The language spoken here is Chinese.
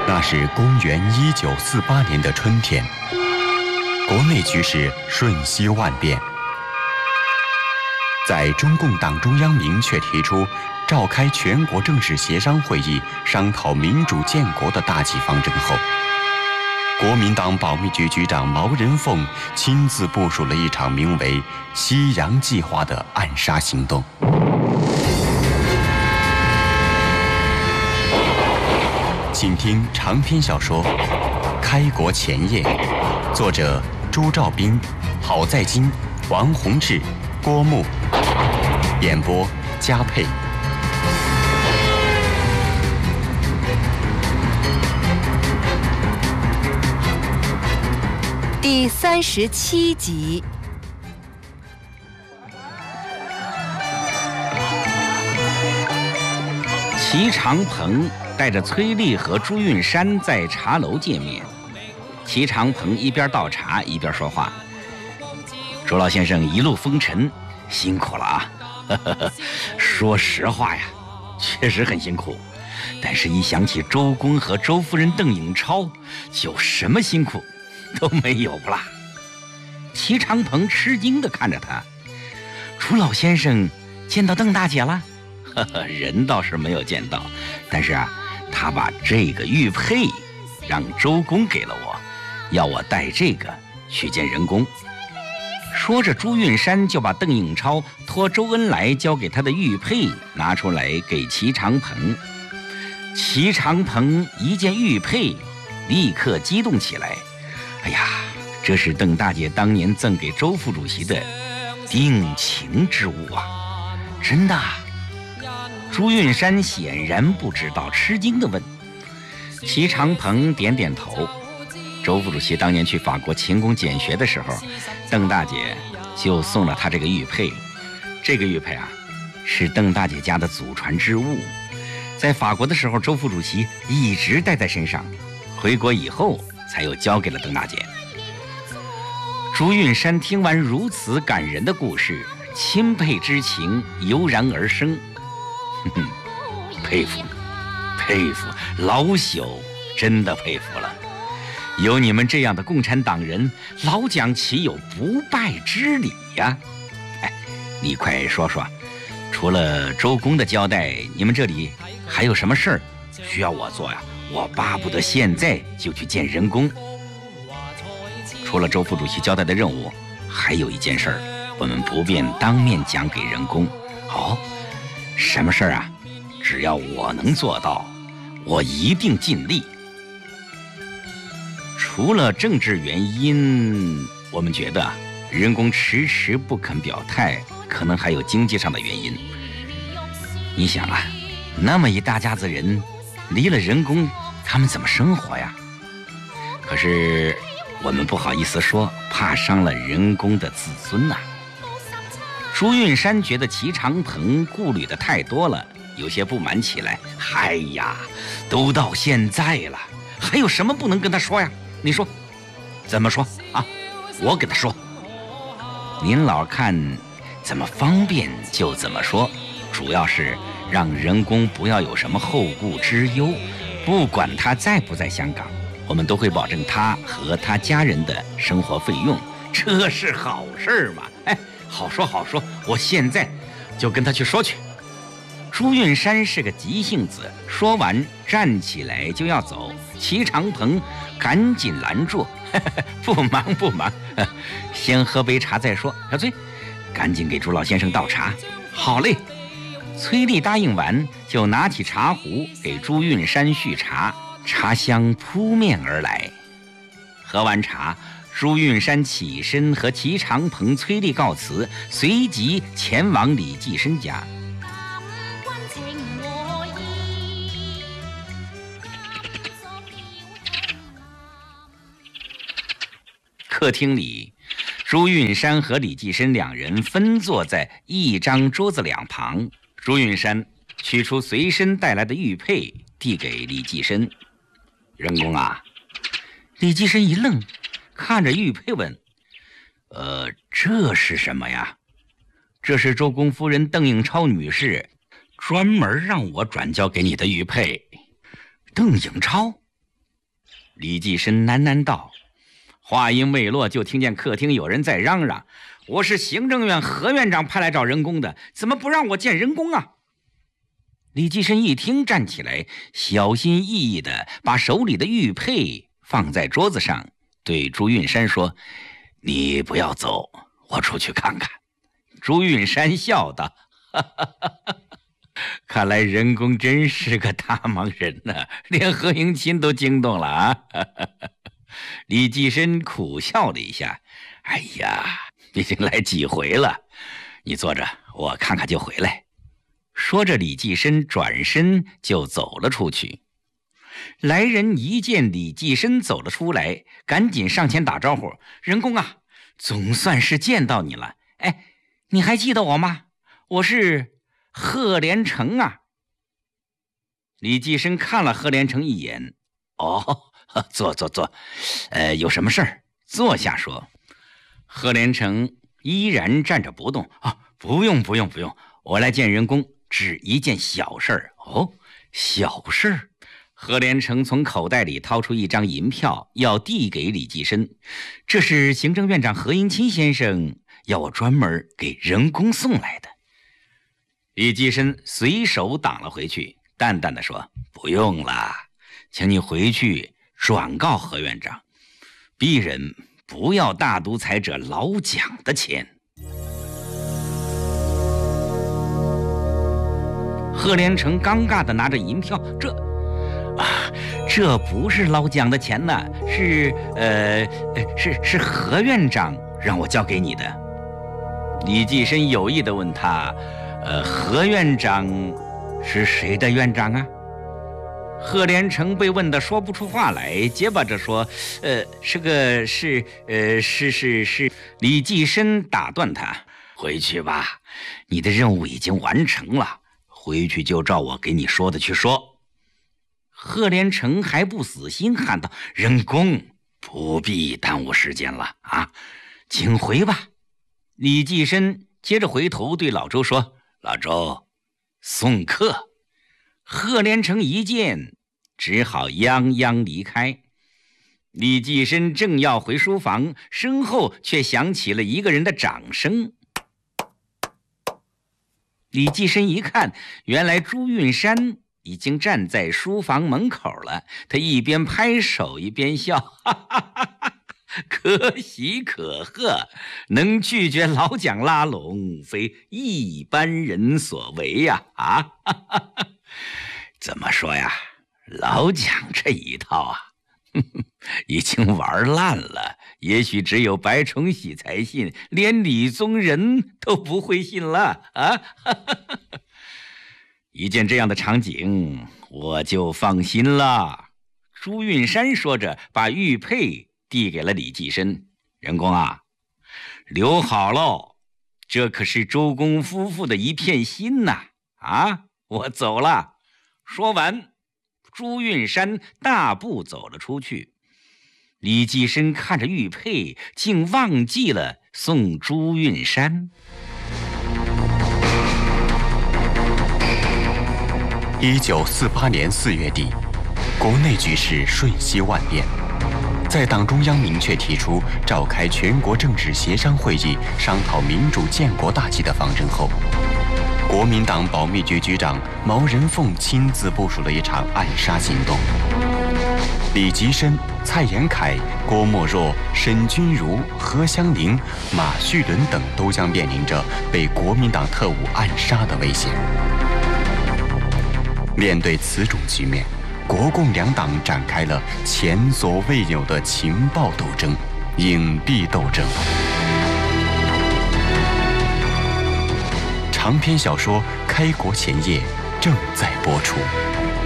那是公元1948年的春天，国内局势瞬息万变。在中共党中央明确提出召开全国政治协商会议商讨民主建国的大计方针后，国民党保密局局长毛人凤亲自部署了一场名为“西洋计划”的暗杀行动。请听长篇小说《开国前夜》，作者朱兆斌、郝在金、王洪志、郭牧，演播嘉佩。 第37集。 齐长鹏带着崔丽和朱运山在茶楼见面。齐长鹏一边倒茶一边说话：“朱老先生一路风尘，辛苦了啊！说实话呀，确实很辛苦。但是一想起周公和周夫人邓颖超，就什么辛苦都没有了。”齐长鹏吃惊地看着他：“朱老先生见到邓大姐了？”人倒是没有见到，但是啊，他把这个玉佩让周公给了我，要我带这个去见人公。说着，朱运山就把邓颖超托周恩来交给他的玉佩拿出来给齐长鹏。齐长鹏一见玉佩，立刻激动起来：“哎呀，这是邓大姐当年赠给周副主席的定情之物啊！真的啊？”朱运山显然不知道，吃惊地问。齐长鹏点点头。周副主席当年去法国勤工俭学的时候，邓大姐就送了他这个玉佩。这个玉佩啊，是邓大姐家的祖传之物，在法国的时候，周副主席一直带在身上，回国以后才又交给了邓大姐。朱运山听完如此感人的故事，钦佩之情油然而生。佩服，佩服，老朽真的佩服了。有你们这样的共产党人，老蒋岂有不败之理呀？哎，你快说说，除了周公的交代，你们这里还有什么事儿需要我做呀？我巴不得现在就去见人公。除了周副主席交代的任务，还有一件事儿，我们不便当面讲给人公。哦，什么事儿啊？只要我能做到，我一定尽力。除了政治原因，我们觉得人公迟迟不肯表态，可能还有经济上的原因。你想啊，那么一大家子人，离了人公，他们怎么生活呀？可是我们不好意思说，怕伤了人公的自尊呐。朱运山觉得齐长鹏顾虑的太多了，有些不满起来。哎呀，都到现在了，还有什么不能跟他说呀？你说怎么说啊？我给他说，您老看怎么方便就怎么说，主要是让人公不要有什么后顾之忧。不管他在不在香港，我们都会保证他和他家人的生活费用，这是好事嘛？哎，好说好说，我现在就跟他去说去。朱运山是个急性子，说完站起来就要走，齐长鹏赶紧拦住：“不忙不忙，先喝杯茶再说。小崔，赶紧给朱老先生倒茶。”“好嘞。”崔丽答应完，就拿起茶壶给朱运山续茶，茶香扑面而来。喝完茶，朱运山起身和齐长鹏、崔丽告辞，随即前往李济深家。客厅里，朱运山和李济深两人分坐在一张桌子两旁。朱运山取出随身带来的玉佩，递给李济深：“人公啊。”李济深一愣，看着玉佩问：“这是什么呀？”“这是周公夫人邓颖超女士专门让我转交给你的玉佩。”“邓颖超？ 李济深喃喃道。话音未落，就听见客厅有人在嚷嚷：“我是行政院何院长派来找人工的，怎么不让我见人工啊？”李济深一听，站起来，小心翼翼地把手里的玉佩放在桌子上，对朱运山说：“你不要走，我出去看看。”朱运山笑道：“哈哈哈哈，看来人工真是个大忙人呢，连何应钦都惊动了啊！”李济深苦笑了一下：“哎呀，已经来几回了，你坐着，我看看就回来。”说着，李济深转身就走了出去。来人一见李济深走了出来，赶紧上前打招呼：“人工啊，总算是见到你了。哎，你还记得我吗？我是贺连成啊。”李济深看了贺连成一眼：“哦，坐，有什么事儿？坐下说。”贺连成依然站着不动：“啊，不用，我来见人工。只一件小事儿。”“哦，小事儿。”贺连成从口袋里掏出一张银票，要递给李济深：“这是行政院长何应钦先生要我专门给人工送来的。”李济深随手挡了回去，淡淡的说：“不用了，请你回去转告何院长，鄙人不要大独裁者老蒋的钱。”贺连成尴尬地拿着银票：“这不是老蒋的钱呢，是何院长让我交给你的。”李济深有意地问他：“何院长是谁的院长啊？”贺连成被问得说不出话来，结巴着说：“是。”李济深打断他：“回去吧，你的任务已经完成了。回去就照我给你说的去说。”贺连成还不死心，喊道：“人工，不必耽误时间了啊，请回吧。”李济深接着回头对老周说：“老周，送客。”贺连成一见，只好泱泱离开。李济深正要回书房，身后却响起了一个人的掌声。李济深一看，原来朱运山已经站在书房门口了。他一边拍手一边笑：“哈哈哈哈，可喜可贺，能拒绝老蒋拉拢，非一般人所为呀！啊，哈哈哈，怎么说呀？老蒋这一套啊，已经玩烂了。也许只有白崇禧才信，连李宗仁都不会信了啊！”一见这样的场景，我就放心了。朱运山说着，把玉佩递给了李济深：“人工啊，留好喽，这可是周公夫妇的一片心呐！啊，我走了。”说完，朱运山大步走了出去。李济深看着玉佩，竟忘记了送朱运山。 1948年4月底，国内局势瞬息万变。在党中央明确提出召开全国政治协商会议，商讨民主建国大计的方针后，国民党保密局局长毛人凤亲自部署了一场暗杀行动。李济深、蔡延闿、郭沫若、沈钧儒、何香凝、马叙伦等都将面临着被国民党特务暗杀的危险。面对此种局面，国共两党展开了前所未有的情报斗争、影蔽斗争。长篇小说《开国前夜》正在播出。